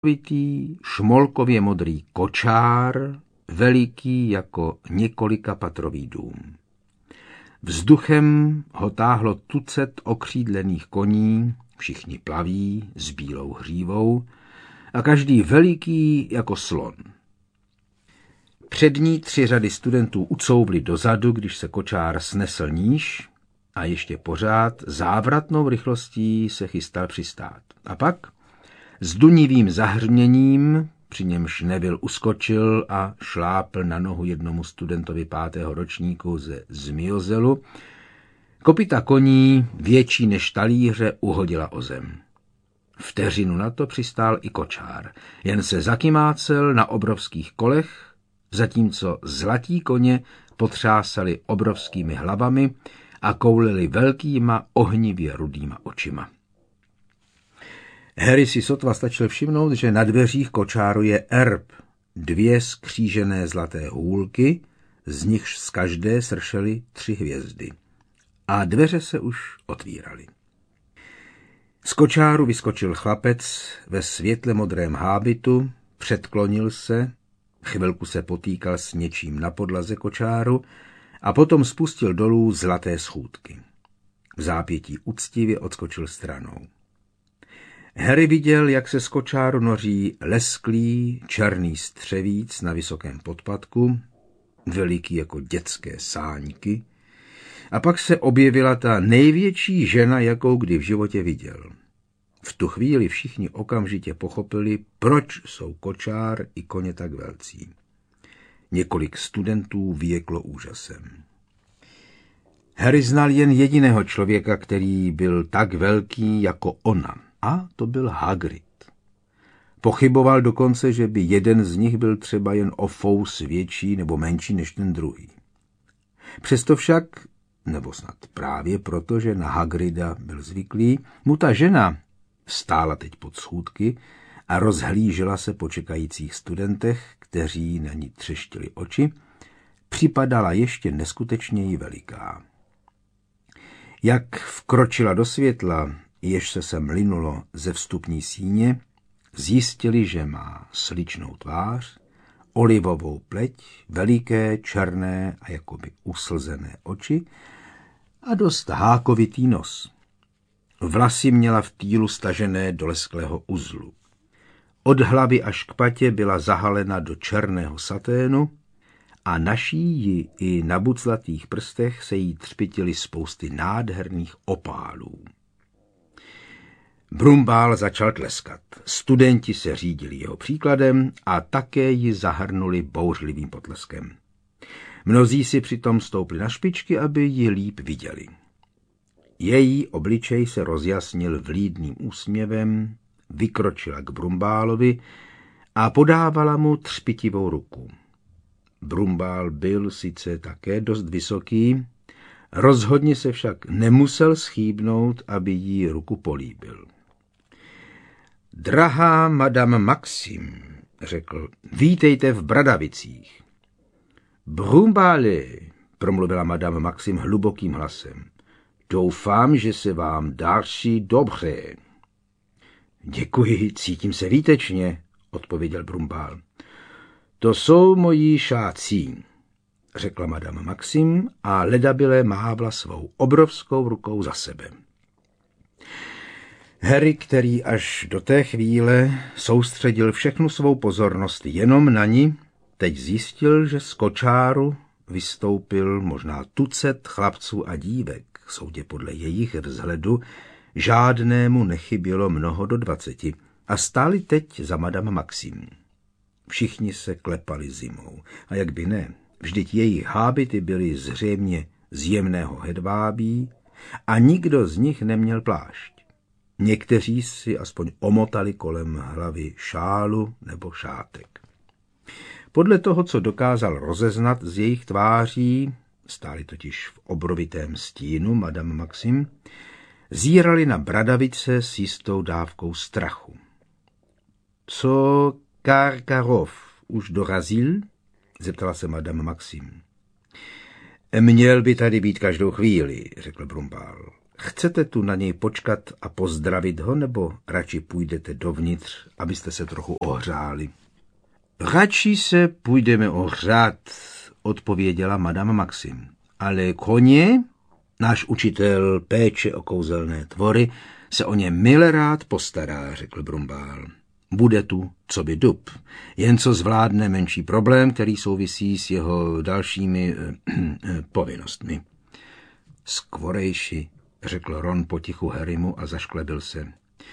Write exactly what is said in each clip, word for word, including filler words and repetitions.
vitý, šmolkově modrý kočár, veliký jako několika patrový dům. Vzduchem ho táhlo tucet okřídlených koní, všichni plaví, s bílou hřívou a každý veliký jako slon. Přední tři řady studentů ucouvli dozadu, když se kočár snesl níž a ještě pořád závratnou rychlostí se chystal přistát. A pak s dunivým zahřměním, při němž Neville uskočil a šlápl na nohu jednomu studentovi pátého ročníku ze Zmiozelu, kopyta koní, větší než talíře, uhodila o zem. Vteřinu na to přistál i kočár, jen se zakymácel na obrovských kolech, zatímco zlatí koně potřásali obrovskými hlavami a koulili velkýma ohnivě rudýma očima. Harry si sotva stačil všimnout, že na dveřích kočáru je erb, dvě skřížené zlaté hůlky, z nichž z každé sršely tři hvězdy. A dveře se už otvíraly. Z kočáru vyskočil chlapec ve světle modrém hábitu, předklonil se, chvilku se potýkal s něčím na podlaze kočáru a potom spustil dolů zlaté schůdky. V zápětí úctivě odskočil stranou. Harry viděl, jak se z kočáru noří lesklý černý střevíc na vysokém podpatku, veliký jako dětské sáňky, a pak se objevila ta největší žena, jakou kdy v životě viděl. V tu chvíli všichni okamžitě pochopili, proč jsou kočár i koně tak velcí. Několik studentů vyjeklo úžasem. Harry znal jen jediného člověka, který byl tak velký jako ona, a to byl Hagrid. Pochyboval dokonce, že by jeden z nich byl třeba jen o fous větší nebo menší než ten druhý. Přesto však, nebo snad právě proto, že na Hagrida byl zvyklý, mu ta žena stála teď pod schůdky a rozhlížela se po čekajících studentech, kteří na ní třeštili oči, připadala ještě neskutečněji veliká. Jak vkročila do světla, jež se sem linulo ze vstupní síně, zjistili, že má sličnou tvář, olivovou pleť, veliké, černé a jakoby uslzené oči a dost hákovitý nos. Vlasy měla v týlu stažené do lesklého uzlu. Od hlavy až k patě byla zahalena do černého saténu a na šíji i na buclatých prstech se jí třpytily spousty nádherných opálů. Brumbál začal tleskat. Studenti se řídili jeho příkladem a také ji zahrnuli bouřlivým potleskem. Mnozí si přitom stoupli na špičky, aby ji líp viděli. Její obličej se rozjasnil vlídným úsměvem, vykročila k Brumbálovi a podávala mu třpitivou ruku. Brumbál byl sice také dost vysoký, rozhodně se však nemusel schýbnout, aby jí ruku políbil. Drahá madame Maxim, řekl, vítejte v Bradavicích. Brumbále, promluvila madame Maxim hlubokým hlasem, doufám, že se vám daří dobře. Děkuji, cítím se výtečně, odpověděl Brumbál. To jsou moji šácí, řekla madame Maxim a ledabyle mávla svou obrovskou rukou za sebe. Harry, který až do té chvíle soustředil všechnu svou pozornost jenom na ní, teď zjistil, že z kočáru vystoupil možná tucet chlapců a dívek, soudě podle jejich vzhledu, žádnému nechybělo mnoho do dvaceti a stáli teď za madame Maxim. Všichni se klepali zimou a jak by ne, vždyť jejich hábity byly zřejmě z jemného hedvábí a nikdo z nich neměl plášť. Někteří si aspoň omotali kolem hlavy šálu nebo šátek. Podle toho, co dokázal rozeznat z jejich tváří, stáli totiž v obrovitém stínu madame Maxim, zírali na Bradavice s jistou dávkou strachu. Co Karkarov už dorazil? Zeptala se madame Maxim. Měl by tady být každou chvíli, řekl Brumbál. Chcete tu na něj počkat a pozdravit ho, nebo radši půjdete dovnitř, abyste se trochu ohřáli? Radši se půjdeme ohřát, odpověděla madame Maxim. Ale koně, náš učitel péče o kouzelné tvory, se o ně mile rád postará, řekl Brumbál. Bude tu, co by dub, jen co zvládne menší problém, který souvisí s jeho dalšími eh, eh, povinnostmi. Skvorejši, řekl Ron potichu Harrymu a zašklebil se.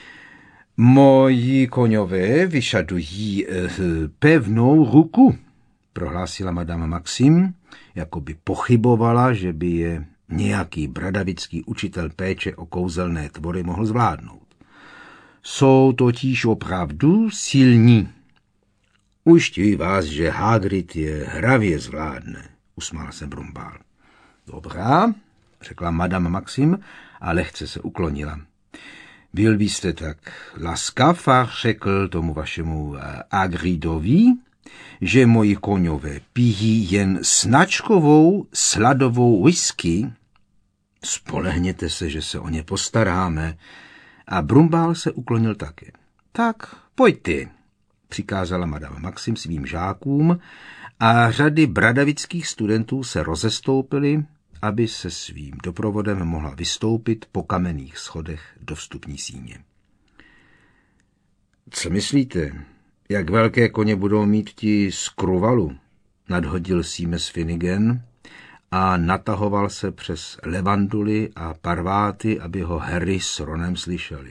Moji koňové vyžadují eh, pevnou ruku, prohlásila madame Maxim, jako by pochybovala, že by je nějaký bradavický učitel péče o kouzelné tvory mohl zvládnout. Jsou totiž opravdu silní. Ujišťuji vás, že Hagrid je hravě zvládne, usmál se Brumbál. Dobrá, řekla madame Maxim a lehce se uklonila. Byl byste tak laskav a řekl tomu vašemu Hagridovi, že moji koňové pijí jen značkovou sladovou whisky. Spolehněte se, že se o ně postaráme. A Brumbál se uklonil také. Tak, pojďte, přikázala madame Maxim svým žákům a řady bradavických studentů se rozestoupily, aby se svým doprovodem mohla vystoupit po kamenných schodech do vstupní síně. Co myslíte, jak velké koně budou mít ti z Kruvalu? Nadhodil Seamus Finnegan a natahoval se přes levanduly a parváty, aby ho Harry s Ronem slyšeli.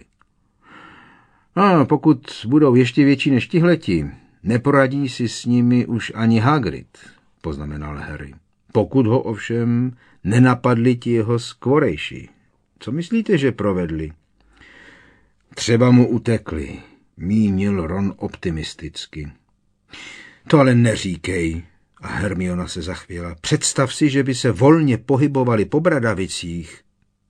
No, pokud budou ještě větší než tihleti, neporadí si s nimi už ani Hagrid, poznamenal Harry. Pokud ho ovšem nenapadli ti jeho skvorejší. Co myslíte, že provedli? Třeba mu utekli, mínil Ron optimisticky. To ale neříkej. A Hermiona se zachvěla. Představ si, že by se volně pohybovali po bradavicích.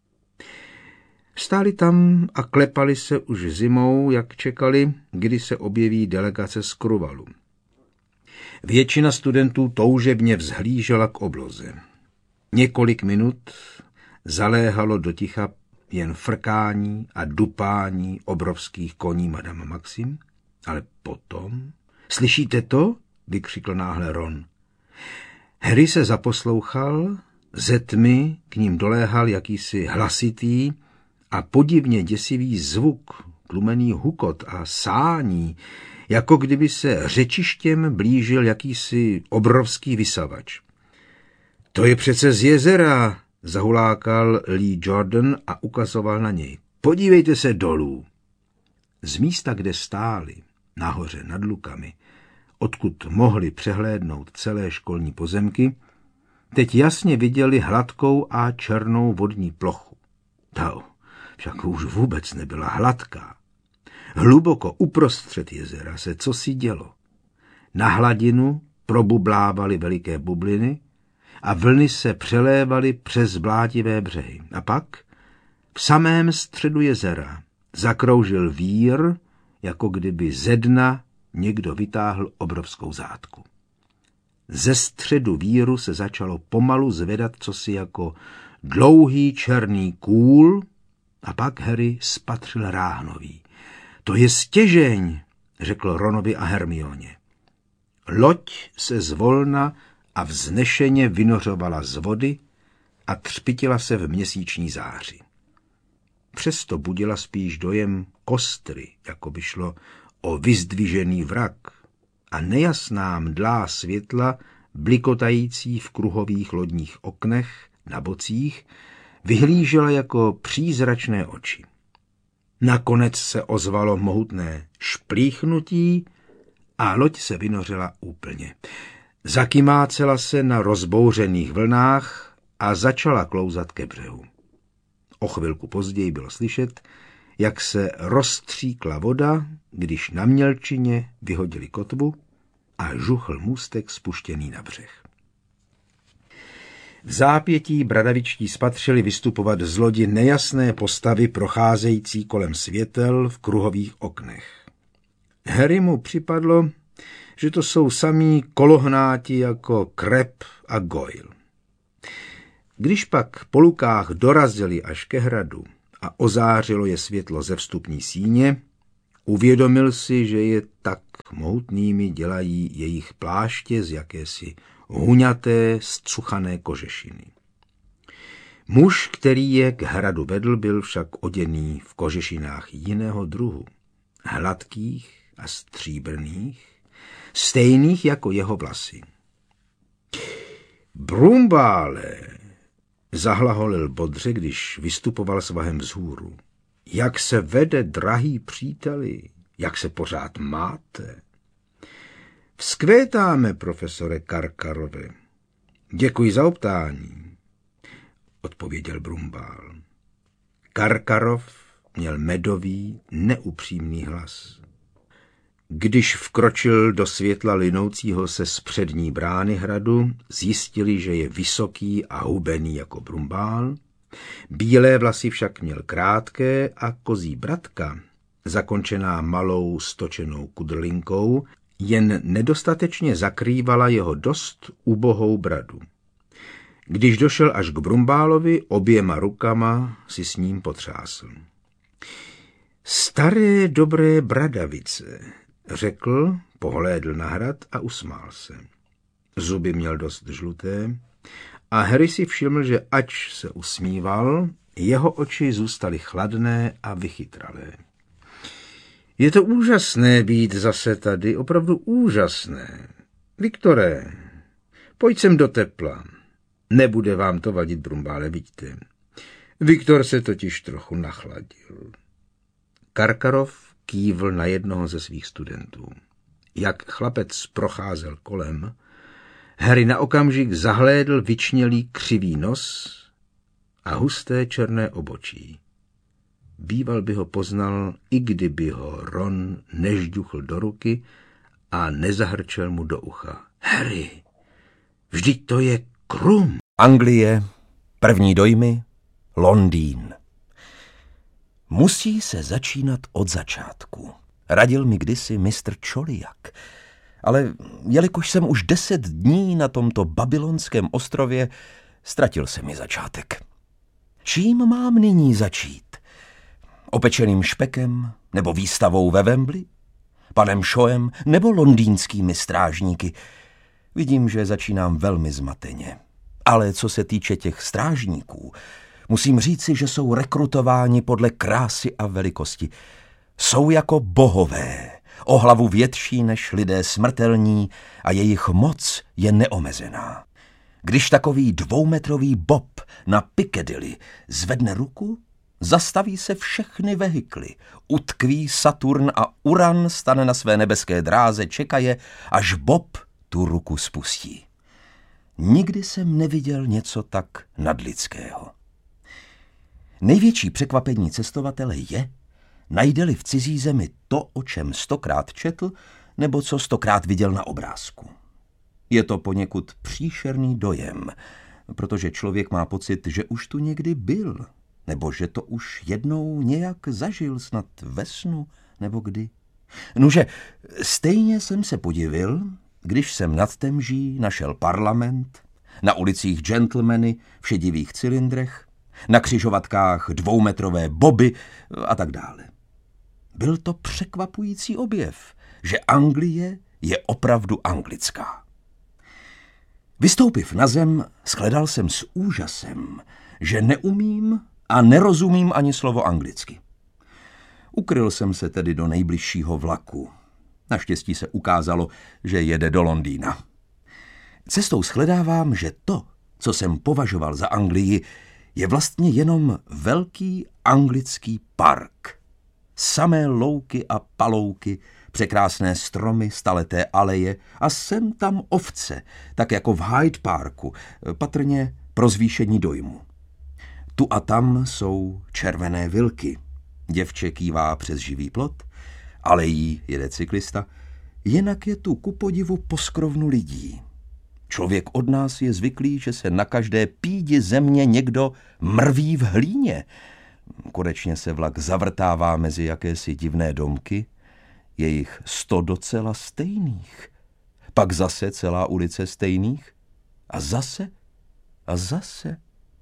Stáli tam a klepali se už zimou, jak čekali, kdy se objeví delegace z Kruvalu. Většina studentů toužebně vzhlížela k obloze. Několik minut zaléhalo do ticha jen frkání a dupání obrovských koní madame Maxim, ale potom... Slyšíte to? Vykřikl náhle Ron. Harry se zaposlouchal, ze tmy k ním doléhal jakýsi hlasitý a podivně děsivý zvuk, tlumený hukot a sání, jako kdyby se řečištěm blížil jakýsi obrovský vysavač. To je přece z jezera, zahulákal Lee Jordan a ukazoval na něj. Podívejte se dolů. Z místa, kde stáli, nahoře nad lukami, odkud mohli přehlédnout celé školní pozemky, teď jasně viděli hladkou a černou vodní plochu. Ta však už vůbec nebyla hladká. Hluboko uprostřed jezera se cosi dělo. Na hladinu probublávaly veliké bubliny a vlny se přelévaly přes blátivé břehy. A pak v samém středu jezera zakroužil vír, jako kdyby ze dna někdo vytáhl obrovskou zátku. Ze středu víru se začalo pomalu zvedat cosi jako dlouhý černý kůl a pak Harry spatřil ráhnový. To je stěžeň, řekl Ronovi a Hermioně. Loď se zvolna a vznešeně vynořovala z vody a třpitila se v měsíční záři. Přesto budila spíš dojem kostry, jako by šlo o vyzdvižený vrak a nejasná mdlá světla, blikotající v kruhových lodních oknech na bocích, vyhlížela jako přízračné oči. Nakonec se ozvalo mohutné šplíchnutí a loď se vynořila úplně. Zakymácela se na rozbouřených vlnách a začala klouzat ke břehu. O chvilku později bylo slyšet, jak se rozstříkla voda, když na mělčině vyhodili kotvu a žuchl můstek spuštěný na břeh. V zápětí bradavičtí spatřili vystupovat z lodi nejasné postavy procházející kolem světel v kruhových oknech. Harry mu připadlo, že to jsou samí kolohnáti jako Crabbe a Goyle. Když pak po lukách dorazili až ke hradu a ozářilo je světlo ze vstupní síně, uvědomil si, že je tak mohutnými dělají jejich pláště z jakési huňaté, zcuchané kožešiny. Muž, který je k hradu vedl, byl však oděný v kožešinách jiného druhu, hladkých a stříbrných, stejných jako jeho vlasy. Brumbále, zahlaholil bodře, když vystupoval svahem vzhůru. Jak se vede, drahý příteli, jak se pořád máte? Vzkvétáme, profesore Karkarove. Děkuji za optání, odpověděl Brumbál. Karkarov měl medový, neupřímný hlas. Když vkročil do světla linoucího se z přední brány hradu, zjistili, že je vysoký a hubený jako Brumbál. Bílé vlasy však měl krátké a kozí bratka, zakončená malou stočenou kudrlinkou, jen nedostatečně zakrývala jeho dost ubohou bradu. Když došel až k Brumbálovi, oběma rukama si s ním potřásl. Staré dobré bradavice, řekl, pohlédl na hrad a usmál se. Zuby měl dost žluté a Harry si všiml, že ač se usmíval, jeho oči zůstaly chladné a vychytralé. Je to úžasné být zase tady, opravdu úžasné. Viktore, pojď sem do tepla. Nebude vám to vadit, Brumbále, vidíte. Viktor se totiž trochu nachladil. Karkarov kývl na jednoho ze svých studentů. Jak chlapec procházel kolem, Harry na okamžik zahlédl vyčnělý křivý nos a husté černé obočí. Býval by ho poznal, i kdyby ho Ron nežduchl do ruky a nezahrčel mu do ucha. Harry, vždyť to je Krum. Anglie, první dojmy, Londýn. Musí se začínat od začátku. Radil mi kdysi mistr Čoliak. Ale jelikož jsem už deset dní na tomto babylonském ostrově, ztratil se mi začátek. Čím mám nyní začít? Opečeným špekem nebo výstavou ve Wembley? Panem Shawem nebo londýnskými strážníky? Vidím, že začínám velmi zmateně. Ale co se týče těch strážníků, musím říci, že jsou rekrutováni podle krásy a velikosti. Jsou jako bohové, o hlavu větší než lidé smrtelní a jejich moc je neomezená. Když takový dvoumetrový Bob na Piccadilly zvedne ruku, zastaví se všechny vehikly, utkví Saturn a Uran stane na své nebeské dráze, čekaje, až Bob tu ruku spustí. Nikdy jsem neviděl něco tak nadlidského. Největší překvapení cestovatele je, najde-li v cizí zemi to, o čem stokrát četl, nebo co stokrát viděl na obrázku. Je to poněkud příšerný dojem, protože člověk má pocit, že už tu někdy byl, nebo že to už jednou nějak zažil, snad ve snu, nebo kdy. Nuže, stejně jsem se podivil, když jsem nad Temží našel parlament, na ulicích gentlemany v šedivých cylindrech, na křižovatkách dvoumetrové boby a tak dále. Byl to překvapující objev, že Anglie je opravdu anglická. Vystoupiv na zem, shledal jsem s úžasem, že neumím a nerozumím ani slovo anglicky. Ukryl jsem se tedy do nejbližšího vlaku. Naštěstí se ukázalo, že jede do Londýna. Cestou shledávám, že to, co jsem považoval za Anglii, je vlastně jenom velký anglický park. Samé louky a palouky, překrásné stromy, staleté aleje a sem tam ovce, tak jako v Hyde Parku, patrně pro zvýšení dojmu. Tu a tam jsou červené vilky. Děvče kývá přes živý plot, alejí jede cyklista, jinak je tu ku podivu poskrovnu lidí. Člověk od nás je zvyklý, že se na každé pídi země někdo mrví v hlíně. Konečně se vlak zavrtává mezi jakési divné domky, je jich sto docela stejných. Pak zase celá ulice stejných a zase a zase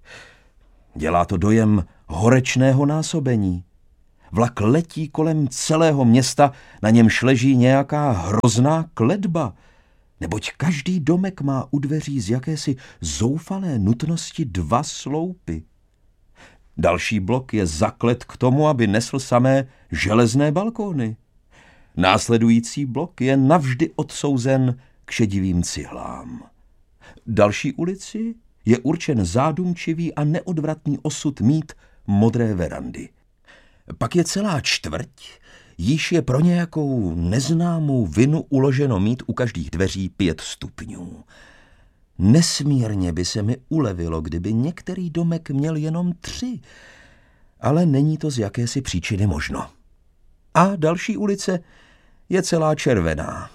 Dělá to dojem horečného násobení. Vlak letí kolem celého města, na němž leží nějaká hrozná kletba, neboť každý domek má u dveří z jakési zoufalé nutnosti dva sloupy. Další blok je zaklet k tomu, aby nesl samé železné balkóny. Následující blok je navždy odsouzen k šedivým cihlám. Další ulici je určen zádumčivý a neodvratný osud mít modré verandy. Pak je celá čtvrť, již je pro nějakou neznámou vinu uloženo mít u každých dveří pět stupňů. Nesmírně by se mi ulevilo, kdyby některý domek měl jenom tři, ale není to z jakési příčiny možno. A další ulice je celá červená.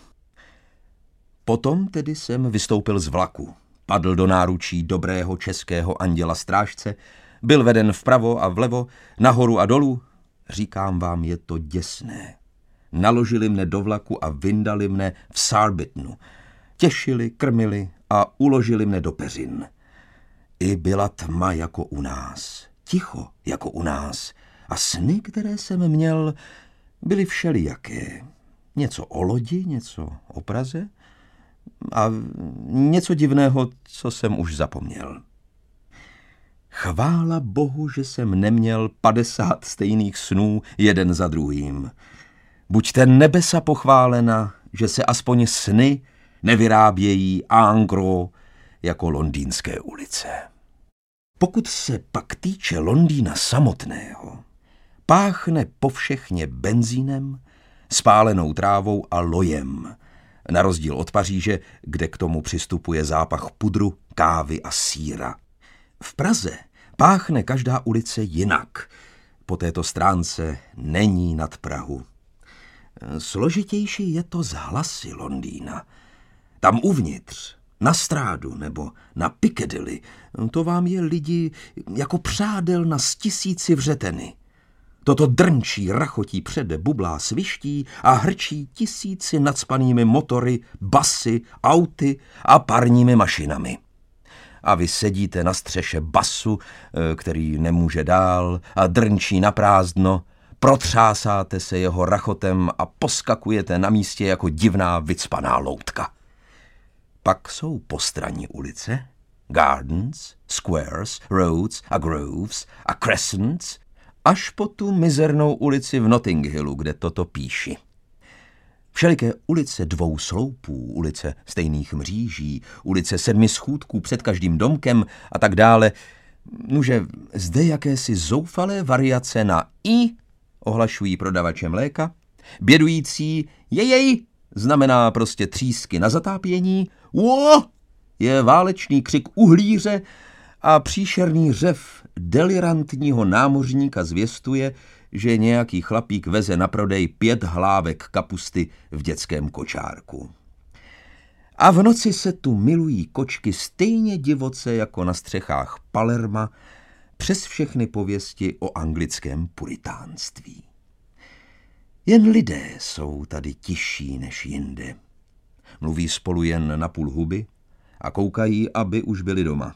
Potom tedy jsem vystoupil z vlaku, padl do náručí dobrého českého anděla strážce, byl veden vpravo a vlevo, nahoru a dolů. Říkám vám, je to děsné. Naložili mne do vlaku a vyndali mne v Sarbittonu. Těšili, krmili a uložili mne do peřin. I byla tma jako u nás, ticho jako u nás a sny, které jsem měl, byly všelijaké. Něco o lodi, něco o Praze a něco divného, co jsem už zapomněl. Chvála Bohu, že jsem neměl padesát stejných snů jeden za druhým. Buďte nebesa pochválena, že se aspoň sny nevyrábějí en gros jako londýnské ulice. Pokud se pak týče Londýna samotného, páchne povšechně benzínem, spálenou trávou a lojem, na rozdíl od Paříže, kde k tomu přistupuje zápach pudru, kávy a sýra. V Praze páchne každá ulice jinak. Po této stránce není nad Prahu. Složitější je to z hlasy Londýna. Tam uvnitř, na Strádu nebo na Piccadilly, to vám je lidi jako přádel na stisíci vřeteny. Toto drnčí, rachotí přede, bublá, sviští a hrčí tisíci nacpanými motory, basy, auty a parními mašinami. A vy sedíte na střeše basu, který nemůže dál a drnčí na prázdno, protřásáte se jeho rachotem a poskakujete na místě jako divná vycpaná loutka. Pak jsou postranní ulice, gardens, squares, roads a groves a crescents, až po tu mizernou ulici v Notting Hillu, kde toto píši. Všeliké ulice dvou sloupů, ulice stejných mříží, ulice sedmi schůdků před každým domkem a tak dále. Nuže, zde jakési zoufalé variace na i ohlašují prodavače mléka, bědující jejej znamená prostě třísky na zatápění, wo je válečný křik uhlíře a příšerný řev delirantního námořníka zvěstuje, že nějaký chlapík veze na prodej pět hlávek kapusty v dětském kočárku. A v noci se tu milují kočky stejně divoce jako na střechách Palerma přes všechny pověsti o anglickém puritánství. Jen lidé jsou tady tišší než jinde. Mluví spolu jen na půl huby a koukají, aby už byli doma.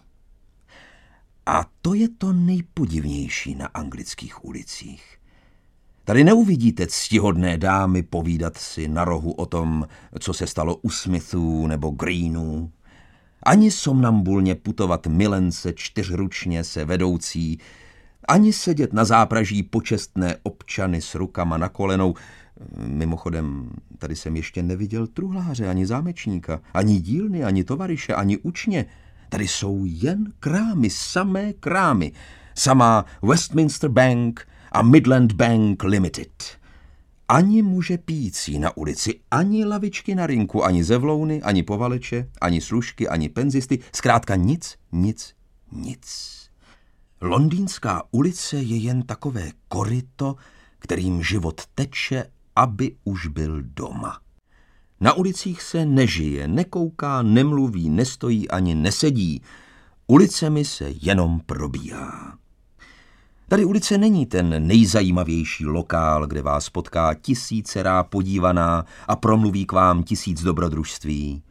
A to je to nejpodivnější na anglických ulicích. Tady neuvidíte ctihodné dámy povídat si na rohu o tom, co se stalo u Smithů nebo Greenů. Ani somnambulně putovat milence čtyřručně se vedoucí, ani sedět na zápraží počestné občany s rukama na kolenou. Mimochodem, tady jsem ještě neviděl truhláře, ani zámečníka, ani dílny, ani tovaryše, ani učně. Tady jsou jen krámy, samé krámy. Samá Westminster Bank a Midland Bank Limited. Ani muže pící na ulici, ani lavičky na rynku, ani zevlouny, ani povaleče, ani služky, ani penzisty. Zkrátka nic, nic, nic. Londýnská ulice je jen takové koryto, kterým život teče, aby už byl doma. Na ulicích se nežije, nekouká, nemluví, nestojí ani nesedí. Ulicemi se jenom probíhá. Tady ulice není ten nejzajímavější lokál, kde vás potká tisícerá podívaná a promluví k vám tisíc dobrodružství.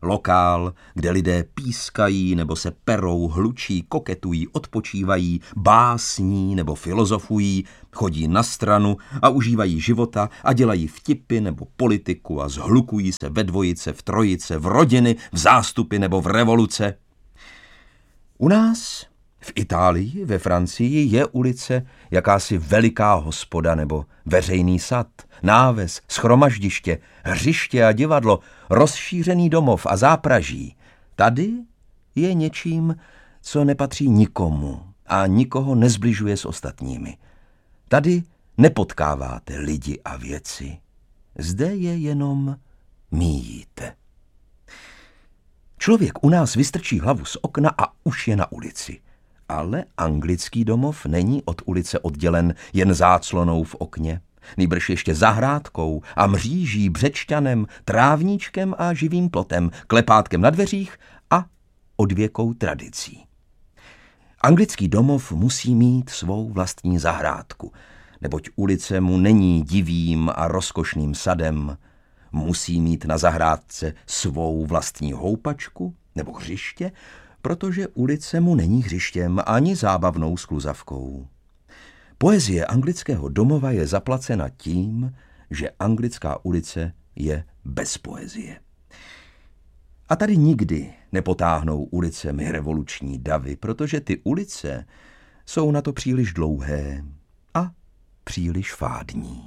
Lokál, kde lidé pískají nebo se perou, hlučí, koketují, odpočívají, básní nebo filozofují, chodí na stranu a užívají života a dělají vtipy nebo politiku a zhlukují se ve dvojice, v trojice, v rodiny, v zástupy nebo v revoluce. U nás, v Itálii, ve Francii, je ulice jakási veliká hospoda nebo veřejný sad, náves, shromaždiště, hřiště a divadlo, rozšířený domov a zápraží. Tady je něčím, co nepatří nikomu a nikoho nezbližuje s ostatními. Tady nepotkáváte lidi a věci. Zde je jenom míjíte. Člověk u nás vystrčí hlavu z okna a už je na ulici. Ale anglický domov není od ulice oddělen jen záclonou v okně, nýbrž ještě zahrádkou a mříží, břečťanem, trávníčkem a živým plotem, klepátkem na dveřích a odvěkou tradicí. Anglický domov musí mít svou vlastní zahrádku, neboť ulice mu není divým a rozkošným sadem, musí mít na zahrádce svou vlastní houpačku nebo hřiště, protože ulice mu není hřištěm ani zábavnou skluzavkou. Poezie anglického domova je zaplacena tím, že anglická ulice je bez poezie. A tady nikdy nepotáhnou ulicemi revoluční davy, protože ty ulice jsou na to příliš dlouhé a příliš fádní.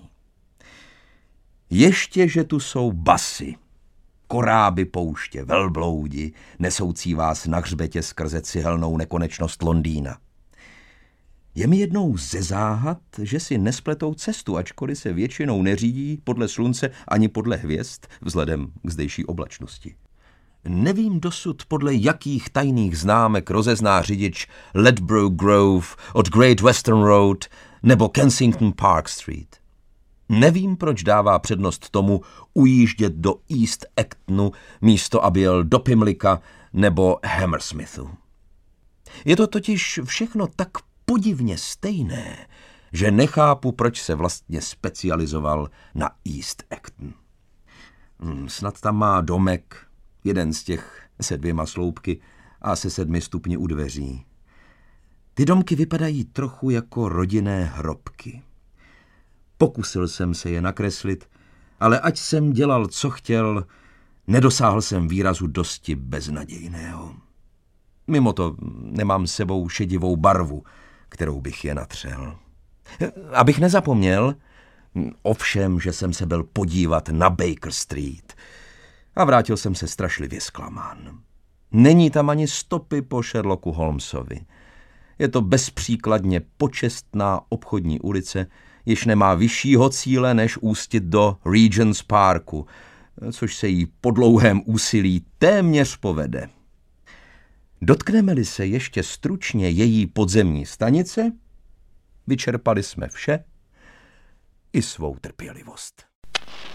Ještě, že tu jsou basy, koráby pouště, velbloudi, nesoucí vás na hřbetě skrze cihelnou nekonečnost Londýna. Je mi jednou ze záhad, že si nespletou cestu, ačkoliv se většinou neřídí podle slunce ani podle hvězd, vzhledem k zdejší oblačnosti. Nevím dosud, podle jakých tajných známek rozezná řidič Ledborough Grove od Great Western Road nebo Kensington Park Street. Nevím, proč dává přednost tomu ujíždět do East Actonu, místo aby jel do Pimlicka nebo Hammersmithu. Je to totiž všechno tak podivně stejné, že nechápu, proč se vlastně specializoval na East Acton. Hmm, snad tam má domek, jeden z těch se dvěma sloupky a se sedmi stupni u dveří. Ty domky vypadají trochu jako rodinné hrobky. Pokusil jsem se je nakreslit, ale ať jsem dělal, co chtěl, nedosáhl jsem výrazu dosti beznadějného. Mimo to nemám s sebou šedivou barvu, kterou bych je natřel. Abych nezapomněl, ovšem, že jsem se byl podívat na Baker Street a vrátil jsem se strašlivě zklamán. Není tam ani stopy po Sherlocku Holmesovi. Je to bezpříkladně počestná obchodní ulice, jež nemá vyššího cíle, než ústit do Regent's Parku, což se jí po dlouhém úsilí téměř povede. Dotkneme-li se ještě stručně její podzemní stanice, vyčerpali jsme vše i svou trpělivost.